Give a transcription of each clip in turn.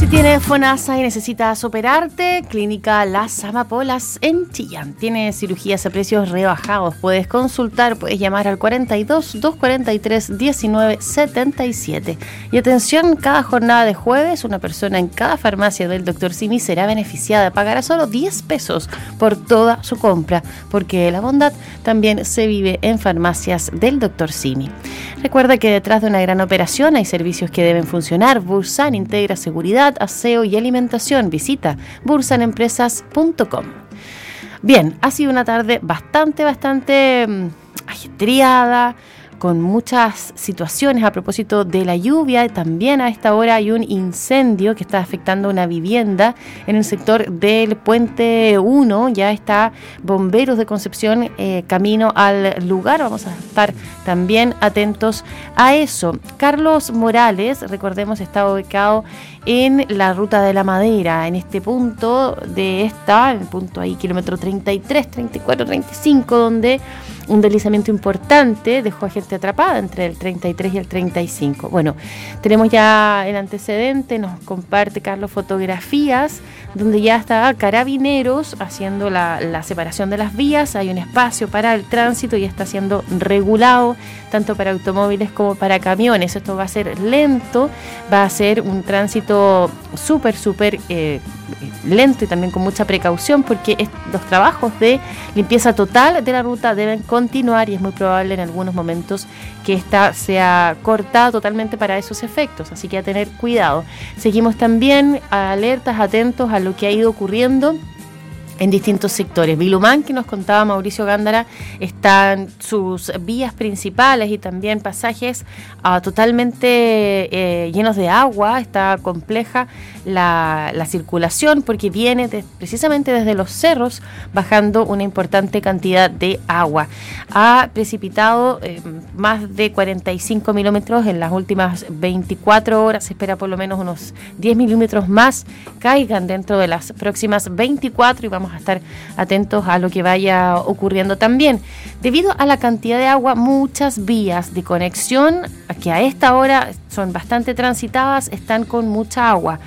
Tienes FONASA y necesitas operarte, Clínica Las Amapolas en Chillán. Tiene cirugías a precios rebajados. Puedes consultar, puedes llamar al 42-243-1977. Y atención, cada jornada de jueves, una persona en cada farmacia del Dr. Simi será beneficiada. Pagará solo 10 pesos por toda su compra, porque la bondad también se vive en farmacias del Dr. Simi. Recuerda que detrás de una gran operación hay servicios que deben funcionar. Bursan integra seguridad, aseo y alimentación. Visita bursanempresas.com. Bien, ha sido una tarde bastante ajetreada, con muchas situaciones a propósito de la lluvia. También a esta hora hay un incendio que está afectando una vivienda en el sector del Puente 1. Ya está Bomberos de Concepción camino al lugar. Vamos a estar también atentos a eso. Carlos Morales, recordemos, está ubicado en la Ruta de la Madera, en este punto el punto ahí, kilómetro 33, 34, 35, donde un deslizamiento importante dejó a gente atrapada entre el 33 y el 35. Bueno, tenemos ya el antecedente, nos comparte Carlos fotografías donde ya está Carabineros haciendo la separación de las vías. Hay un espacio para el tránsito y está siendo regulado tanto para automóviles como para camiones. Esto va a ser lento, va a ser un tránsito súper lento y también con mucha precaución, porque los trabajos de limpieza total de la ruta deben continuar y es muy probable en algunos momentos que esta sea cortada totalmente para esos efectos, así que a tener cuidado. Seguimos también alertas, atentos a lo que ha ido ocurriendo en distintos sectores. Vilumán, que nos contaba Mauricio Gándara, están sus vías principales y también pasajes totalmente llenos de agua. Está compleja la circulación porque viene precisamente desde los cerros bajando una importante cantidad de agua. Ha precipitado más de 45 milímetros en las últimas 24 horas. Se espera por lo menos unos 10 milímetros más caigan dentro de las próximas 24 y vamos a estar atentos a lo que vaya ocurriendo también. Debido a la cantidad de agua, muchas vías de conexión que a esta hora son bastante transitadas están con mucha agua.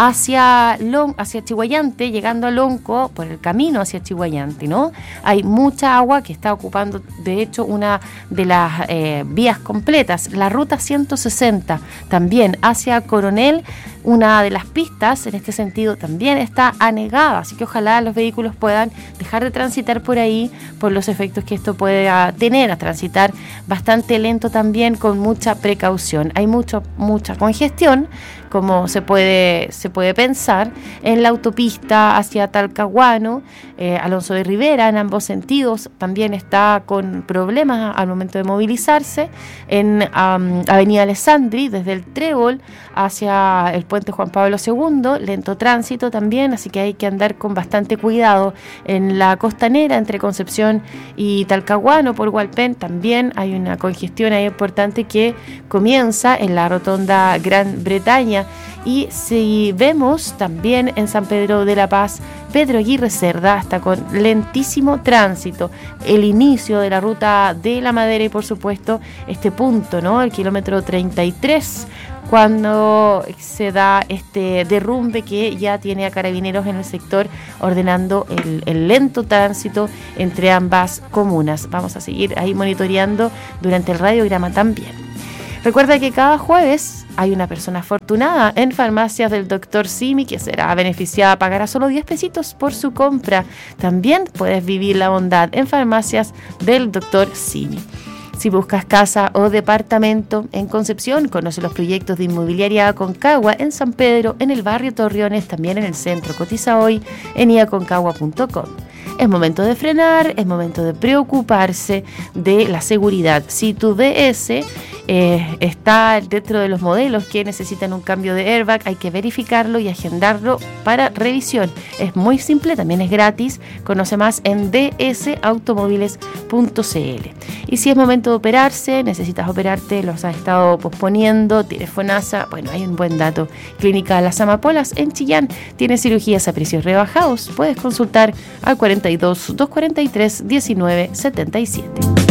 Hacia Chihuayante, llegando a Lonco, por el camino hacia Chihuayante, ¿no? Hay mucha agua que está ocupando, de hecho, una de las vías completas. La ruta 160, también hacia Coronel, una de las pistas en este sentido también está anegada, así que ojalá los vehículos puedan dejar de transitar por ahí por los efectos que esto pueda tener, a transitar bastante lento también, con mucha precaución. Hay mucha congestión, como se puede pensar, en la autopista hacia Talcahuano, Alonso de Rivera, en ambos sentidos, también está con problemas al momento de movilizarse. En Avenida Alessandri, desde el Trébol hacia el Puente Juan Pablo II, lento tránsito también, así que hay que andar con bastante cuidado. En la costanera, entre Concepción y Talcahuano, por Hualpén, también hay una congestión ahí importante que comienza en la rotonda Gran Bretaña. Y si vemos también en San Pedro de la Paz, Pedro Aguirre Cerda, hasta con lentísimo tránsito, el inicio de la Ruta de la Madera y por supuesto este punto, ¿no? El kilómetro 33, cuando se da este derrumbe que ya tiene a Carabineros en el sector ordenando el lento tránsito entre ambas comunas. Vamos a seguir ahí monitoreando durante el radiograma también. Recuerda que cada jueves hay una persona afortunada en farmacias del Dr. Simi que será beneficiada, pagará solo 10 pesitos por su compra. También puedes vivir la bondad en farmacias del Dr. Simi. Si buscas casa o departamento en Concepción, conoce los proyectos de Inmobiliaria Aconcagua en San Pedro, en el barrio Torreones, también en el centro. Cotiza hoy en iaconcagua.com. Es momento de frenar, es momento de preocuparse de la seguridad. Si tu DS está dentro de los modelos que necesitan un cambio de airbag, hay que verificarlo y agendarlo para revisión. Es muy simple, también es gratis. Conoce más en dsautomóviles.cl. Y si es momento de operarse, necesitas operarte, los has estado posponiendo, tienes FONASA, bueno, hay un buen dato. Clínica Las Amapolas en Chillán tiene cirugías a precios rebajados. Puedes consultar al 42 243 1977.